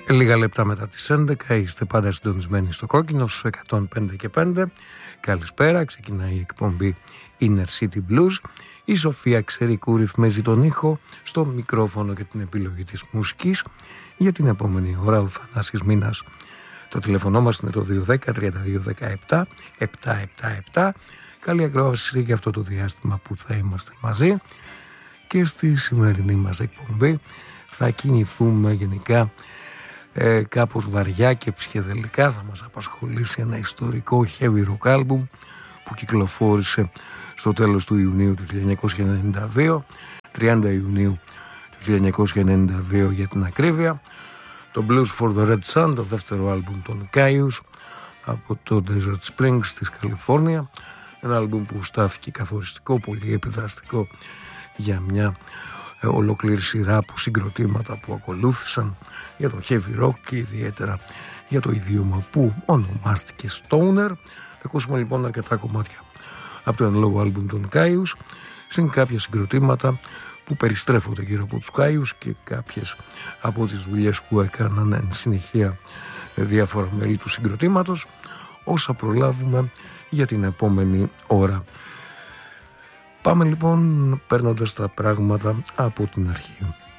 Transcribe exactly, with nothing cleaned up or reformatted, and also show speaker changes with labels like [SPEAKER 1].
[SPEAKER 1] Λίγα λεπτά μετά τις έντεκα είστε πάντα συντονισμένοι στο Κόκκινο στους εκατόν πέντε και πέντε. Καλησπέρα, ξεκινάει η εκπομπή Inner City Blues. Η Σοφία Ξερικού ρυθμίζει τον ήχο, στο μικρόφωνο και την επιλογή της μουσικής. Για την επόμενη ώρα ο Θανάσης Μίνας. Το τηλεφωνό μας είναι το δύο ένα μηδέν τρία δύο ένα επτά επτά επτά επτά. Καλή ακρόαση για αυτό το διάστημα που θα είμαστε μαζί. Και στη σημερινή μας εκπομπή θα κινηθούμε γενικά ε, κάπως βαριά και ψυχεδελικά. Θα μας απασχολήσει ένα ιστορικό heavy rock album που κυκλοφόρησε στο τέλος του Ιουνίου του χίλια εννιακόσια ενενήντα δύο, τριάντα Ιουνίου του χίλια εννιακόσια ενενήντα δύο για την ακρίβεια. Το Blues for the Red Sun, το δεύτερο άλμπουμ των Kyuss από το Desert Springs της Καλιφόρνια. Ένα άλμπουμ που στάθηκε καθοριστικό, πολύ επιδραστικό για μια ε, ολόκληρη σειρά από συγκροτήματα που ακολούθησαν για το heavy rock και ιδιαίτερα για το ιδίωμα που ονομάστηκε Stoner. Θα ακούσουμε λοιπόν αρκετά κομμάτια από το εν λόγω άλμπουμ των Kyuss, συν κάποια συγκροτήματα που περιστρέφονται γύρω από τους Kyuss και κάποιες από τις δουλειές που έκαναν εν συνεχεία διάφορα μέλη του συγκροτήματος, όσα προλάβουμε για την επόμενη ώρα. Πάμε λοιπόν παίρνοντας τα πράγματα από την αρχή.